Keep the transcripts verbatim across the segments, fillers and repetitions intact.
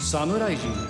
サムライジング。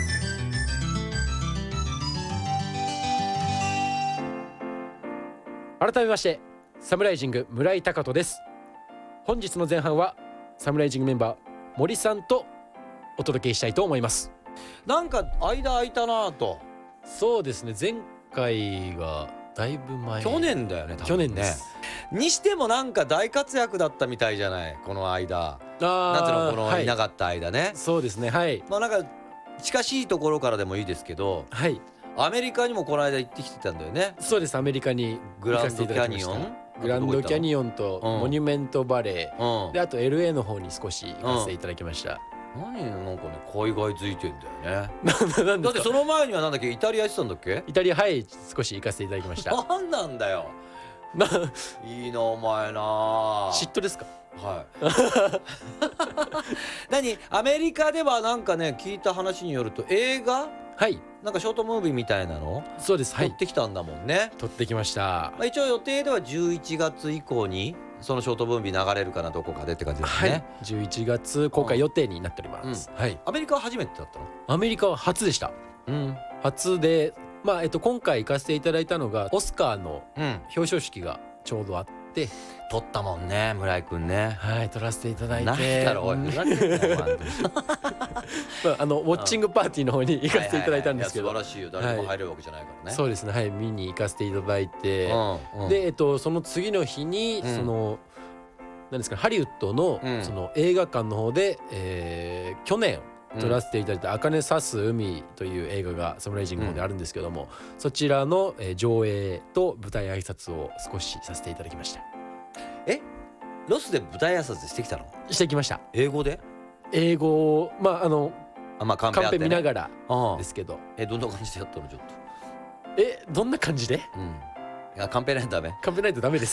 改めましてサムライジング村井貴人です。本日の前半はサムライジングメンバー森さんとお届けしたいと思います。 なんか間空いたなぁと。 そうですね、前回がだいぶ前、 去年だよね多分ね。 去年ですにしてもなんか大活躍だったみたいじゃない、この間。なんていうの、この、 はい、 いなかった間ね。 そうですね、はい、 まあなんか近しいところからでもいいですけど、 はい、 アメリカにもこの間行ってきてたんだよね。 そうです。アメリカにグランドキャニオン、 グランドキャニオンとうんモニュメントバレー、 うん、 であと エルエー の方に少し行かせていただきました。 何なんかね海外づいてんだよね。 なんですか。 だってその前にはなんだっけ、イタリア行ってたんだっけ。 イタリア、はい、少し行かせていただきました。 なんなんだよ、いいなお前な。 嫉妬ですか。 はい何、アメリカではなんかね、聞いた話によると映画はい、 なんかショートムービーみたいなのそうです。はい、 撮ってきたんだもんね。 撮ってきました。 まあ、一応予定ではじゅういちがつ以降にそのショートムービー流れるかな、どこかでって感じですはいね。、 じゅういちがつ公開予定になっております。はい、 アメリカは初めてだったの。 アメリカは初でした。 うん、 初で、まあえっと今回行かせていただいたのがオスカーのうん、 表彰式がちょうどあって、 撮ったもんね、村井くんね。 はい、撮らせていただいなんて、 だろう、おい、 うんふざけんなよ、お前まああのウォッチングパーティーの方に行かせていただいたんですけど、 はいはいはい、いや素晴らしいよ、誰も入れるわけじゃないからね。 そうですね、はい、見に行かせていただいて、 うんうん、 でえっとその次の日に、 うんその何ですか、ハリウッドの、 うんその映画館の方で、えー去年撮らせていただいた「茜さす海」という映画がサムライジングの方であるんですけども、そちらの、えー上映と舞台挨拶を少しさせていただきました。 え、ロスで舞台挨拶してきたの？ してきました。 英語で？ 英語をまああのあ、まあカンペカンペあってね。 見ながらうんですけど、 え、どんな感じでやったのちょっえどんな感じで？ と。うん。いや、カンペないとダメ。 カンペないとダメです。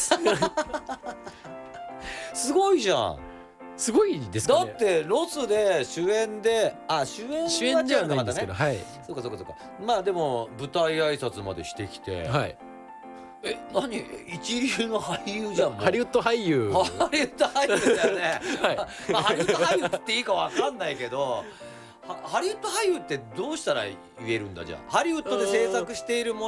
すごいじゃん。 すごいですかね。 だってロスで主演で、あ、主演主演ではないんですけど、 ね。 はいそうかそうかそうか。まあでも舞台挨拶までしてきて。 はい。 え、何、一流の俳優じゃん。もうハリウッド俳優。 ハリウッド俳優だよね。 はい。 まあハリウッド俳優って言っていいかわかんないけど、はハリウッド俳優ってどうしたら言えるんだじゃあ。ハリウッドで制作しているもの